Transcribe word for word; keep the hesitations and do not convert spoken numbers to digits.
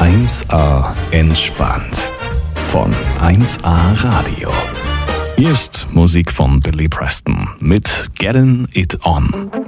eins A entspannt von eins A Radio. Hier ist Musik von Billy Preston mit Getting It On.